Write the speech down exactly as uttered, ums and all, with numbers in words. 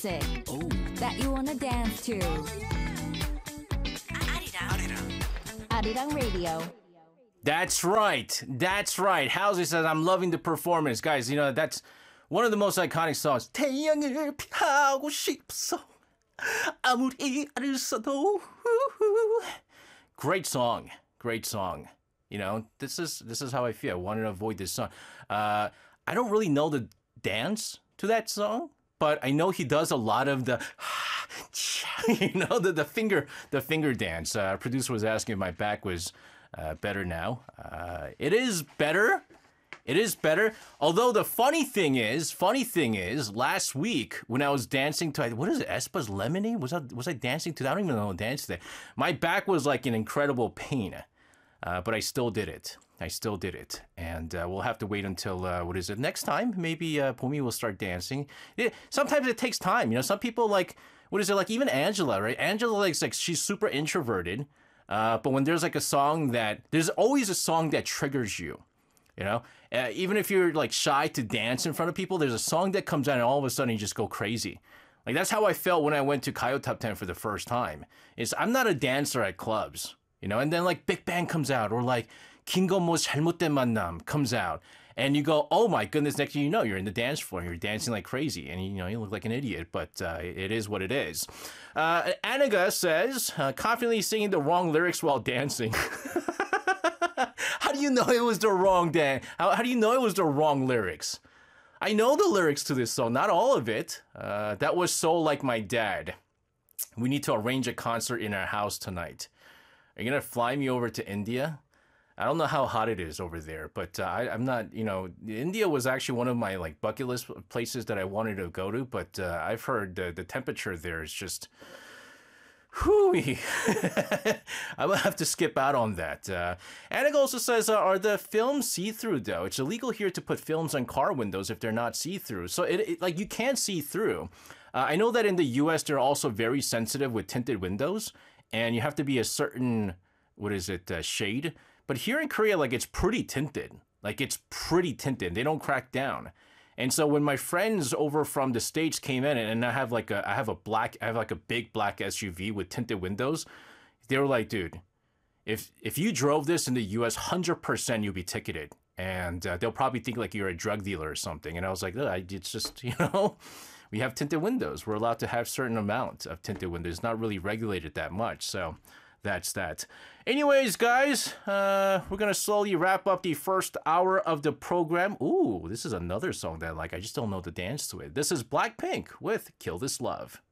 music Oh, that you wanna dance to. Arirang Radio. that's right. That's right. Halsey says, I'm loving the performance. Guys, you know, that's one of the most iconic songs. 태양을 피하고 싶어. 아무리 애를 써도. Great song. Great song. You know, this is this is how I feel. I wanted to avoid this song. Uh, I don't really know the dance to that song, but I know he does a lot of the, you know, the, the finger the finger dance. Uh, producer was asking if my back was uh, better now. Uh, it is better. It is better. Although the funny thing is, funny thing is, last week when I was dancing to, what is it, Espa's Lemonade? Was I, was I dancing to that? I don't even know how to dance today. My back was like in incredible pain, uh, but I still did it. I still did it. And uh, we'll have to wait until, uh, what is it, next time? Maybe uh, Pomi will start dancing. It, sometimes it takes time. You know, some people like, what is it, like even Angela, right? Angela, like, like she's super introverted. Uh, but when there's like a song that, there's always a song that triggers you. You know, uh, even if you're like shy to dance in front of people, there's a song that comes out and all of a sudden you just go crazy. Like that's how I felt when I went to Kayo Top ten for the first time. Is I'm not a dancer at clubs, you know, and then like Big Bang comes out or like 김건모's 잘못된 만남 comes out and you go, oh my goodness, next thing you know, you're in the dance floor and you're dancing like crazy and you know, you look like an idiot, but uh, it is what it is. Uh, Anaga says, uh, confidently singing the wrong lyrics while dancing. How do you know it was the wrong dance? How, how do you know it was the wrong lyrics? I know the lyrics to this song, not all of it. Uh, that was So Like My Dad. We need to arrange a concert in our house tonight. Are you going to fly me over to India? I don't know how hot it is over there, but uh, I, I'm not, you know, India was actually one of my like bucket list places that I wanted to go to, but uh, I've heard the, the temperature there is just... Whew. I will have to skip out on that. Uh, Anna also says, uh, are the films see-through though? It's illegal here to put films on car windows if they're not see-through. So it, it like you can't see through. Uh, I know that in the U S they're also very sensitive with tinted windows and you have to be a certain, what is it, uh, shade. But here in Korea, like it's pretty tinted. Like it's pretty tinted. They don't crack down. And so when my friends over from the States came in and I have like a, I have a black, I have like a big black S U V with tinted windows. They were like, dude, if, if you drove this in the U S, one hundred percent you'll be ticketed. And uh, they'll probably think like you're a drug dealer or something. And I was like, oh, it's just, you know, we have tinted windows. We're allowed to have certain amount of tinted windows. It's not really regulated that much. So that's that. Anyways, guys, uh, we're going to slowly wrap up the first hour of the program. Ooh, this is another song that I like. I just don't know the dance to it. This is Blackpink with Kill This Love.